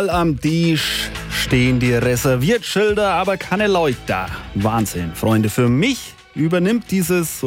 Am Tisch stehen die Reserviertschilder, aber keine Leute da. Wahnsinn, Freunde. Für mich nimmt dieses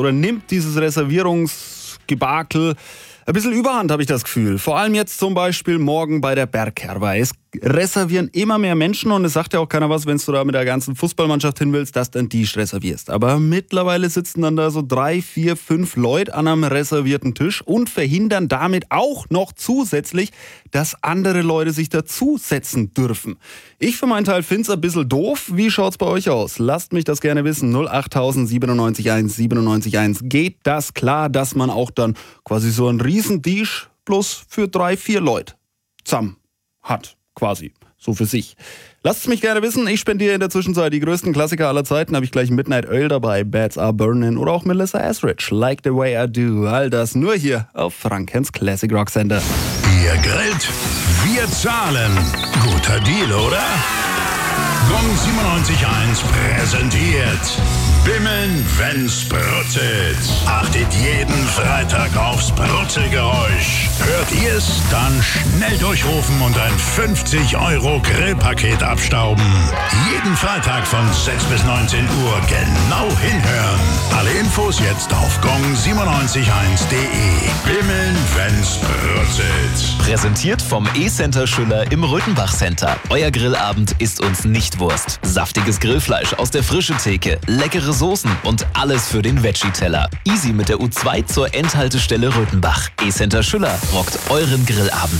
Reservierungsgebakel ein bisschen Überhand, habe ich das Gefühl. Vor allem jetzt zum Beispiel morgen bei der Bergherberge. Es reservieren immer mehr Menschen und es sagt ja auch keiner was, wenn du da mit der ganzen Fußballmannschaft hin willst, dass du einen Tisch reservierst. Aber mittlerweile sitzen dann da so 3, 4, 5 Leute an einem reservierten Tisch und verhindern damit auch noch zusätzlich, dass andere Leute sich dazusetzen dürfen. Ich für meinen Teil finde es ein bisschen doof. Wie schaut's bei euch aus? Lasst mich das gerne wissen. 08000 97 1 97 1. Geht das klar, dass man auch dann quasi so einen Riesentisch bloß für 3, 4 Leute zusammen hat? Quasi, so für sich. Lasst es mich gerne wissen. Ich spendiere in der Zwischenzeit die größten Klassiker aller Zeiten. Habe ich gleich Midnight Oil dabei, Bats Are Burning oder auch Melissa Etheridge, Like the Way I Do. All das nur hier auf Frankens Classic Rock Sender. Ihr grillt, wir zahlen. Guter Deal, oder? Gong 97.1 präsentiert Bimmeln, wenn's brutzelt. Achtet jeden Freitag aufs Brutzelgeräusch. Hört ihr's? Dann schnell durchrufen und ein 50-Euro-Grillpaket abstauben. Jeden Freitag von 6 bis 19 Uhr genau hinhören. Alle Infos jetzt auf gong971.de. Bimmeln, wenn's brutzelt. Präsentiert vom E-Center Schüller im Röthenbach Center. Euer Grillabend ist uns nicht Wurst. Saftiges Grillfleisch aus der frischen Theke, leckere Soßen und alles für den Veggie-Teller. Easy mit der U2 zur Endhaltestelle Röthenbach. E-Center Schüller rockt euren Grillabend.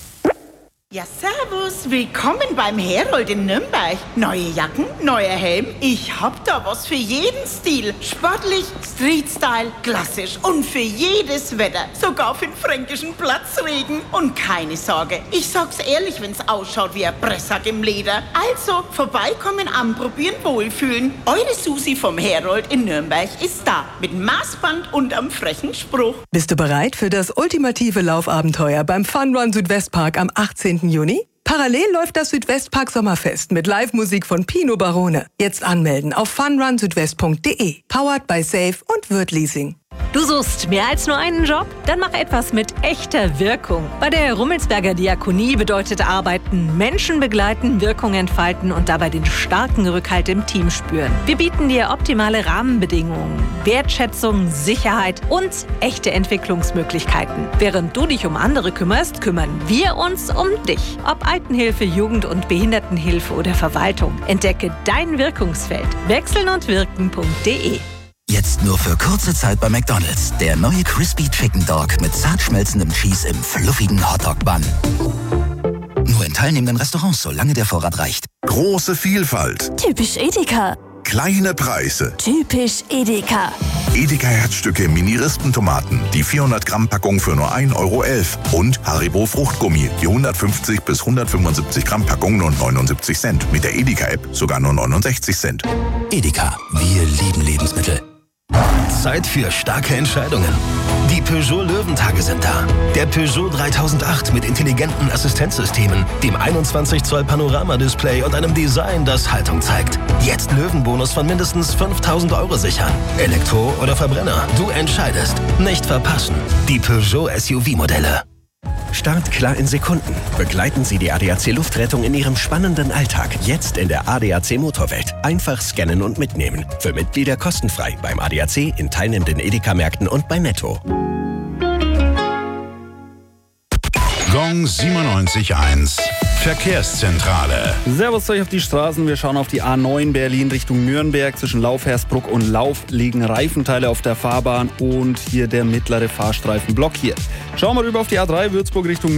Ja, servus, willkommen beim Herold in Nürnberg. Neue Jacken, neuer Helm, ich hab da was für jeden Stil. Sportlich, Street-Style, klassisch und für jedes Wetter. Sogar für den fränkischen Platzregen. Und keine Sorge, ich sag's ehrlich, wenn's ausschaut wie ein Presssack im Leder. Also, vorbeikommen, anprobieren, wohlfühlen. Eure Susi vom Herold in Nürnberg ist da. Mit Maßband und am frechen Spruch. Bist du bereit für das ultimative Laufabenteuer beim Fun Run Südwestpark am 18. Juni? Parallel läuft das Südwestpark Sommerfest mit Live-Musik von Pino Barone. Jetzt anmelden auf funrunsüdwest.de. Powered by Safe und Würth Leasing. Du suchst mehr als nur einen Job? Dann mach etwas mit echter Wirkung. Bei der Rummelsberger Diakonie bedeutet Arbeiten Menschen begleiten, Wirkung entfalten und dabei den starken Rückhalt im Team spüren. Wir bieten dir optimale Rahmenbedingungen, Wertschätzung, Sicherheit und echte Entwicklungsmöglichkeiten. Während du dich um andere kümmerst, kümmern wir uns um dich. Ob Altenhilfe, Jugend- und Behindertenhilfe oder Verwaltung. Entdecke dein Wirkungsfeld. wechselnundwirken.de. Jetzt nur für kurze Zeit bei McDonald's. Der neue Crispy Chicken Dog mit zart schmelzendem Cheese im fluffigen Hotdog-Bun. Nur in teilnehmenden Restaurants, solange der Vorrat reicht. Große Vielfalt. Typisch Edeka. Kleine Preise. Typisch Edeka. Edeka Herzstücke Mini-Rispentomaten. Die 400 Gramm Packung für nur 1,11 Euro. Und Haribo Fruchtgummi. Die 150 bis 175 Gramm Packung nur 79 Cent. Mit der Edeka-App sogar nur 69 Cent. Edeka. Wir lieben Lebensmittel. Zeit für starke Entscheidungen. Die Peugeot Löwentage sind da. Der Peugeot 3008 mit intelligenten Assistenzsystemen, dem 21 Zoll Panorama-Display und einem Design, das Haltung zeigt. Jetzt Löwenbonus von mindestens 5.000 Euro sichern. Elektro oder Verbrenner, du entscheidest. Nicht verpassen. Die Peugeot SUV-Modelle. Start klar in Sekunden. Begleiten Sie die ADAC Luftrettung in Ihrem spannenden Alltag. Jetzt in der ADAC Motorwelt. Einfach scannen und mitnehmen. Für Mitglieder kostenfrei beim ADAC, in teilnehmenden Edeka-Märkten und bei Netto. Gong 97.1 Verkehrszentrale. Servus euch auf die Straßen. Wir schauen auf die A9 Berlin Richtung Nürnberg. Zwischen Lauf-Hersbruck und Lauf liegen Reifenteile auf der Fahrbahn und hier der mittlere Fahrstreifen blockiert. Schauen wir rüber auf die A3 Würzburg Richtung